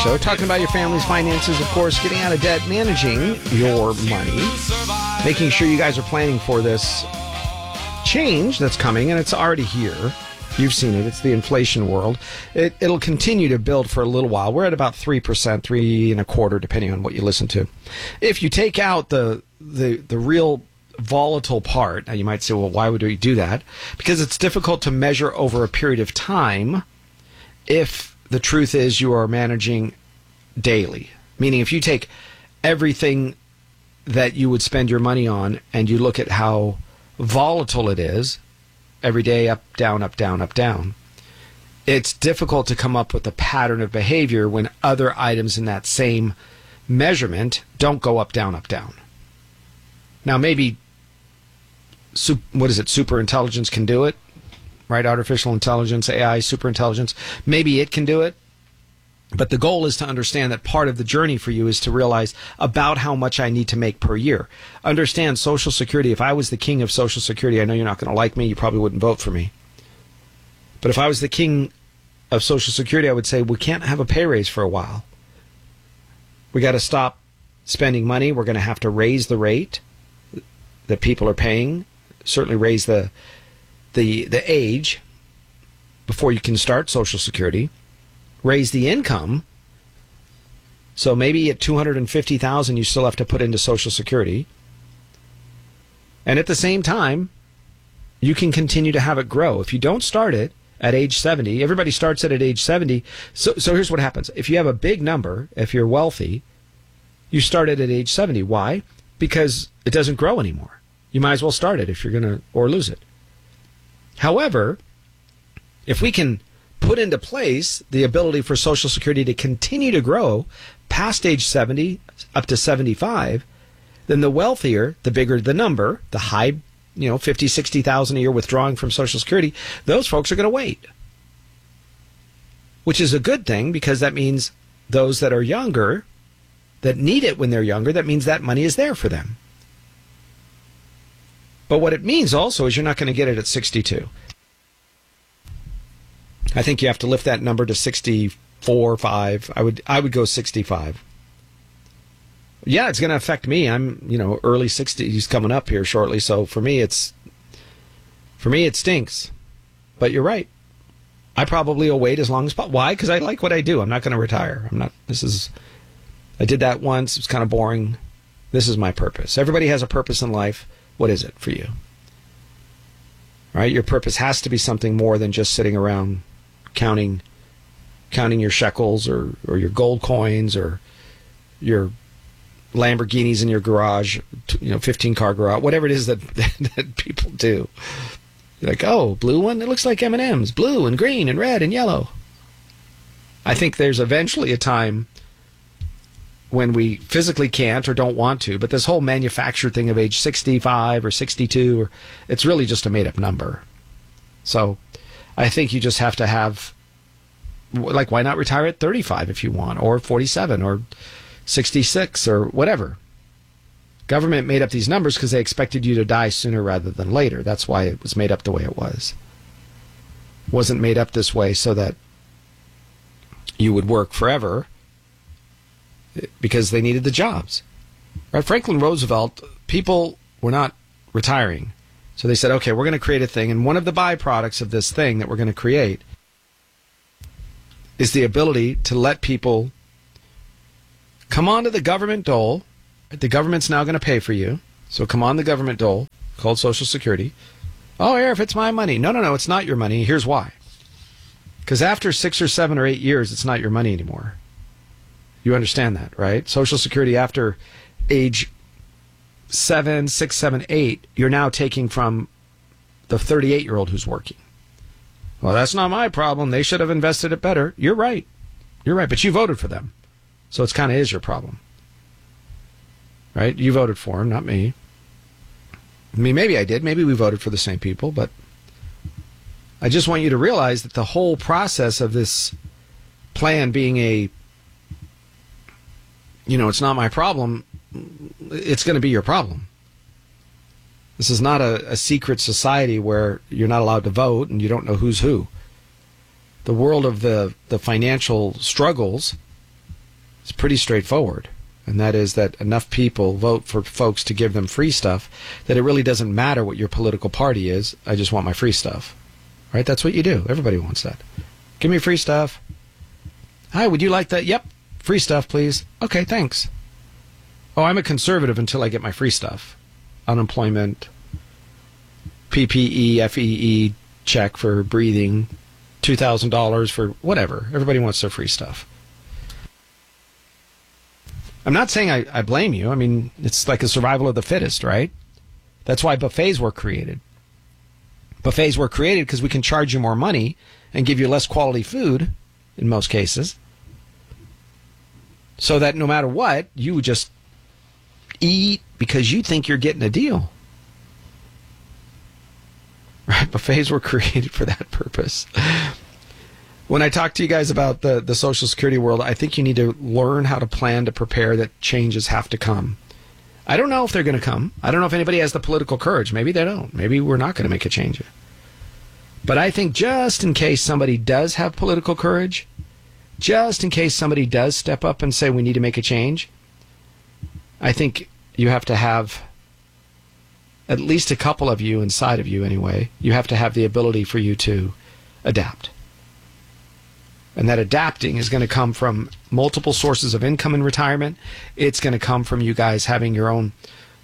Show, talking about your family's finances, of course, getting out of debt, managing your money, making sure you guys are planning for this change that's coming, and it's already here. You've seen it. It's the inflation world. It'll continue to build for a little while. We're at about 3%, 3.25%, depending on what you listen to. If you take out the real volatile part, now you might say, well, why would we do that? Because it's difficult to measure over a period of time if the truth is you are managing daily. Meaning if you take everything that you would spend your money on and you look at how volatile it is, every day up, down, up, down, up, down, it's difficult to come up with a pattern of behavior when other items in that same measurement don't go up, down, up, down. Now, maybe, super intelligence can do it, right? Artificial intelligence, AI, super intelligence. Maybe it can do it. But the goal is to understand that part of the journey for you is to realize about how much I need to make per year. Understand Social Security. If I was the king of Social Security, I know you're not going to like me. You probably wouldn't vote for me. But if I was the king of Social Security, I would say we can't have a pay raise for a while. We got to stop spending money. We're going to have to raise the rate that people are paying. Certainly raise the age before you can start Social Security. Raise the income. So maybe at $250,000 you still have to put into Social Security. And at the same time, you can continue to have it grow. If you don't start it at age 70, everybody starts it at age 70. So here's what happens. If you have a big number, if you're wealthy, you start it at age 70. Why? Because it doesn't grow anymore. You might as well start it if you're going to, or lose it. However, if we can put into place the ability for Social Security to continue to grow past age 70 up to 75, then the wealthier, the bigger the number, the high, 50, 60,000 a year withdrawing from Social Security, those folks are going to wait. Which is a good thing because that means those that are younger, that need it when they're younger, that means that money is there for them. But what it means also is you're not going to get it at 62. I think you have to lift that number to 64, 5. I would go 65. Yeah, it's going to affect me. I'm, early 60s coming up here shortly. So for me, it stinks. But you're right. I probably will wait as long as possible. Why? Because I like what I do. I'm not going to retire. I did that once. It was kind of boring. This is my purpose. Everybody has a purpose in life. What is it for you? Right? Your purpose has to be something more than just sitting around counting your shekels or your gold coins or your Lamborghinis in your garage, 15-car garage, whatever it is that people do. You're like, oh, blue one? It looks like M&M's, blue and green and red and yellow. I think there's eventually a time when we physically can't or don't want to, but this whole manufactured thing of age 65 or 62, it's really just a made-up number. So I think you just have to have, why not retire at 35 if you want, or 47, or 66, or whatever. Government made up these numbers because they expected you to die sooner rather than later. That's why it was made up the way it was. It wasn't made up this way so that you would work forever, because they needed the jobs. Right? Franklin Roosevelt, people were not retiring. So they said, okay, we're going to create a thing, and one of the byproducts of this thing that we're going to create is the ability to let people come onto the government dole. The government's now going to pay for you. So come on the government dole, called Social Security. Oh, Arif, it's my money. No, it's not your money. Here's why. Because after 6 or 7 or 8 years, it's not your money anymore. You understand that, right? Social Security after age 7, 6, 7, 8, you're now taking from the 38-year-old who's working. Well, that's not my problem. They should have invested it better. You're right. But you voted for them. So it kind of is your problem. Right? You voted for them, not me. I mean, maybe I did. Maybe we voted for the same people, but I just want you to realize that the whole process of this plan being it's not my problem, it's going to be your problem. This is not a secret society where you're not allowed to vote and you don't know who's who. The world of the financial struggles is pretty straightforward. And that is that enough people vote for folks to give them free stuff that it really doesn't matter what your political party is. I just want my free stuff. Right? That's what you do. Everybody wants that. Give me free stuff. Hi, would you like that? Yep. Free stuff, please. Okay, thanks. Oh, I'm a conservative until I get my free stuff. Unemployment, PPE, FEE check for breathing, $2,000 for whatever. Everybody wants their free stuff. I'm not saying I blame you. I mean, it's like a survival of the fittest, right? That's why buffets were created. Buffets were created because we can charge you more money and give you less quality food, in most cases, so that no matter what, you just eat because you think you're getting a deal. Right? Buffets were created for that purpose. When I talk to you guys about the Social Security world, I think you need to learn how to plan to prepare that changes have to come. I don't know if they're going to come. I don't know if anybody has the political courage. Maybe they don't. Maybe we're not going to make a change. But I think just in case somebody does have political courage, just in case somebody does step up and say we need to make a change, I think you have to have at least a couple of you inside of you anyway. You have to have the ability for you to adapt. And that adapting is going to come from multiple sources of income in retirement. It's going to come from you guys having your own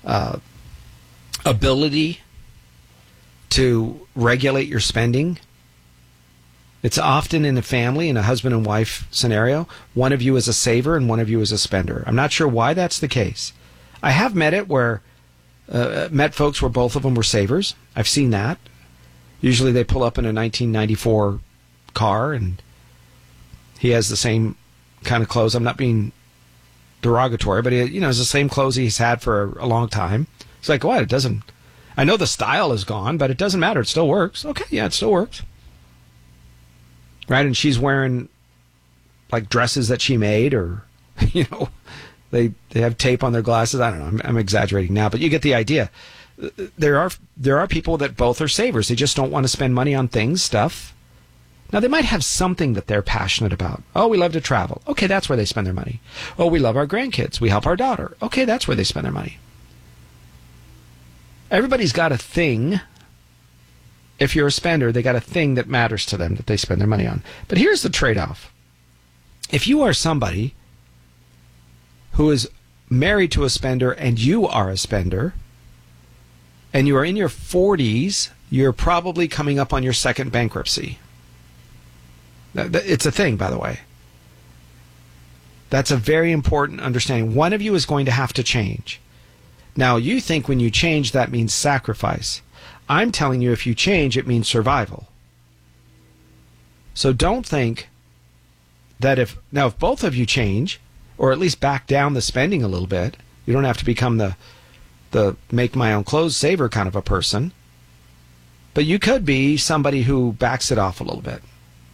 ability to regulate your spending. It's often in a family, in a husband and wife scenario, one of you is a saver and one of you is a spender. I'm not sure why that's the case. I have met it where, met folks where both of them were savers. I've seen that. Usually they pull up in a 1994 car and he has the same kind of clothes. I'm not being derogatory, but he, it's the same clothes he's had for a long time. It's like, what? It doesn't. I know the style is gone, but it doesn't matter. It still works. Okay, yeah, it still works. Right? And she's wearing like dresses that she made, or they have tape on their glasses. I don't know. I'm exaggerating now, but you get the idea. There are people that both are savers. They just don't want to spend money on stuff. Now, they might have something that they're passionate about. Oh, we love to travel. Okay, that's where they spend their money. Oh, we love our grandkids. We help our daughter. Okay, that's where they spend their money. Everybody's got a thing. If you're a spender, they got a thing that matters to them that they spend their money on. But here's the trade-off. If you are somebody who is married to a spender and you are a spender, and you are in your 40s, you're probably coming up on your second bankruptcy. It's a thing, by the way. That's a very important understanding. One of you is going to have to change. Now, you think when you change, that means sacrifice. I'm telling you, if you change, it means survival. So don't think that if both of you change, or at least back down the spending a little bit, you don't have to become the make my own clothes saver kind of a person, but you could be somebody who backs it off a little bit.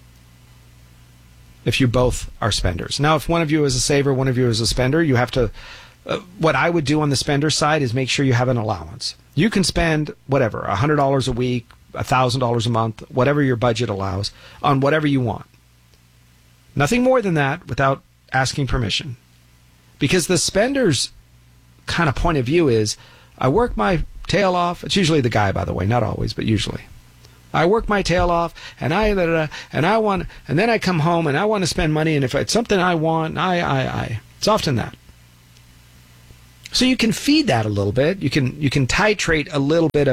If you both are spenders. Now, if one of you is a saver, one of you is a spender, you have to, what I would do on the spender side is make sure you have an allowance. You can spend whatever, $100 a week, $1,000 a month, whatever your budget allows, on whatever you want. Nothing more than that without asking permission. Because the spender's kind of point of view is, I work my tail off. It's usually the guy, by the way, not always, but usually. I work my tail off, and I want, and then I come home and I want to spend money, and if it's something I want, it's often that. So you can feed that a little bit. You can titrate a little bit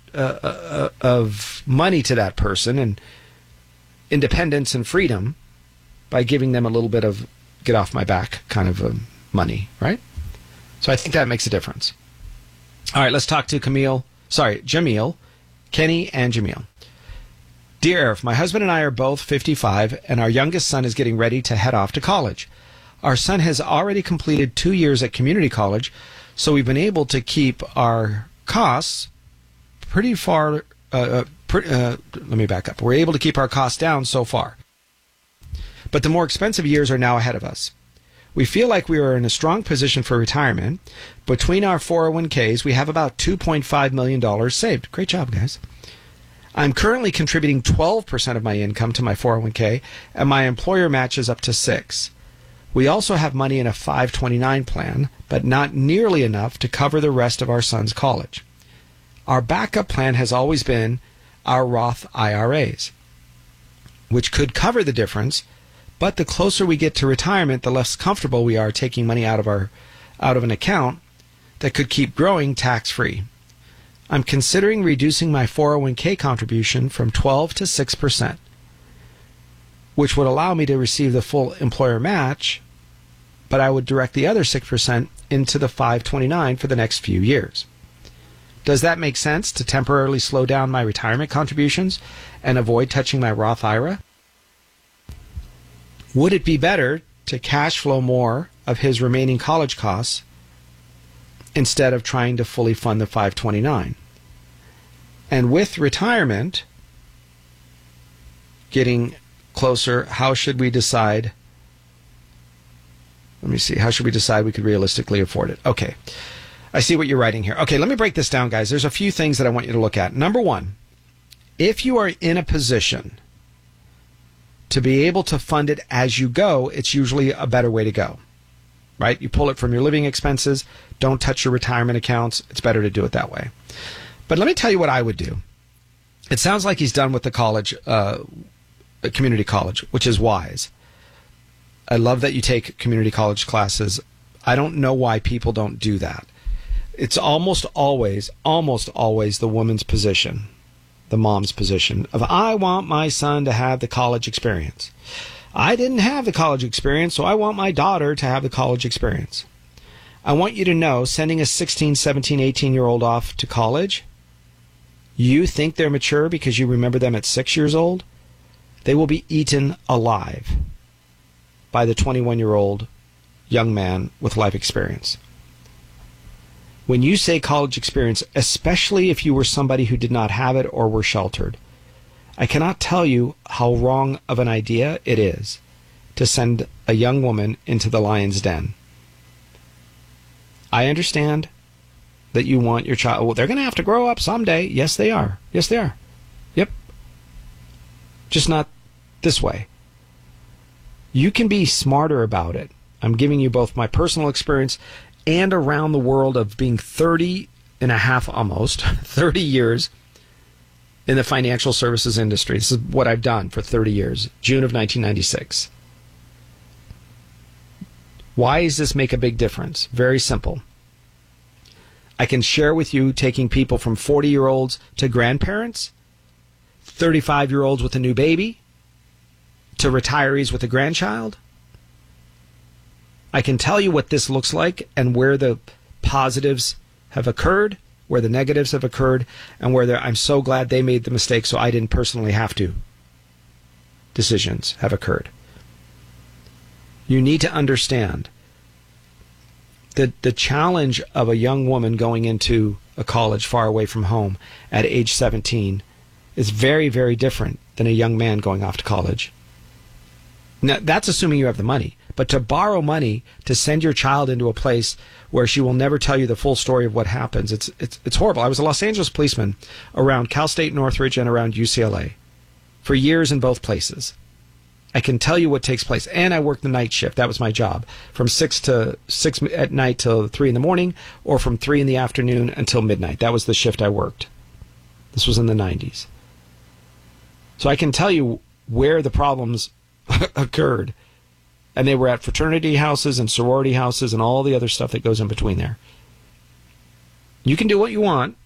of money to that person and independence and freedom by giving them a little bit of get off my back kind of money, right? So I think that makes a difference. All right, let's talk to Jamil, Kenny, and Jamil. Dear Arif, my husband and I are both 55, and our youngest son is getting ready to head off to college. Our son has already completed 2 years at community college, so we've been able to keep our costs pretty far. Let me back up. We're able to keep our costs down so far. But the more expensive years are now ahead of us. We feel like we are in a strong position for retirement. Between our 401ks, we have about $2.5 million saved. Great job, guys. I'm currently contributing 12% of my income to my 401k, and my employer matches up to 6%. We also have money in a 529 plan, but not nearly enough to cover the rest of our son's college. Our backup plan has always been our Roth IRAs, which could cover the difference, but the closer we get to retirement, the less comfortable we are taking money out of an account that could keep growing tax-free. I'm considering reducing my 401k contribution from 12 to 6%, which would allow me to receive the full employer match, but I would direct the other 6% into the 529 for the next few years. Does that make sense to temporarily slow down my retirement contributions and avoid touching my Roth IRA? Would it be better to cash flow more of his remaining college costs instead of trying to fully fund the 529? And with retirement getting closer, how should we decide? Let me see. How should we decide we could realistically afford it? Okay. I see what you're writing here. Okay, let me break this down, guys. There's a few things that I want you to look at. Number one, if you are in a position to be able to fund it as you go, it's usually a better way to go, right? You pull it from your living expenses. Don't touch your retirement accounts. It's better to do it that way. But let me tell you what I would do. It sounds like he's done with the college, community college, which is wise. I love that you take community college classes. I don't know why people don't do that. It's almost always the woman's position, the mom's position of, I want my son to have the college experience. I didn't have the college experience, so I want my daughter to have the college experience. I want you to know, sending a 16, 17, 18-year-old off to college, you think they're mature because you remember them at 6 years old? They will be eaten alive by the 21-year-old young man with life experience. When you say college experience, especially if you were somebody who did not have it or were sheltered, I cannot tell you how wrong of an idea it is to send a young woman into the lion's den. I understand that you want your child, well, they're going to have to grow up someday. Yes, they are. Yes, they are. Yep. Just not this way. You can be smarter about it. I'm giving you both my personal experience and around the world of being 30 and a half, almost 30 years in the financial services industry. This is what I've done for 30 years, June of 1996. Why does this make a big difference? Very simple. I can share with you taking people from 40-year-olds to grandparents, 35-year-olds with a new baby, to retirees with a grandchild. I can tell you what this looks like and where the positives have occurred, where the negatives have occurred, and where I'm so glad they made the mistake so I didn't personally have to. Decisions have occurred. You need to understand that the challenge of a young woman going into a college far away from home at age 17 is very, very different than a young man going off to college. Now, that's assuming you have the money. But to borrow money to send your child into a place where she will never tell you the full story of what happens, it's horrible. I was a Los Angeles policeman around Cal State Northridge and around UCLA for years in both places. I can tell you what takes place. And I worked the night shift. That was my job. From 6 at night till 3 in the morning, or from 3 in the afternoon until midnight. That was the shift I worked. This was in the 90s. So I can tell you where the problems occurred. And they were at fraternity houses and sorority houses and all the other stuff that goes in between there. You can do what you want.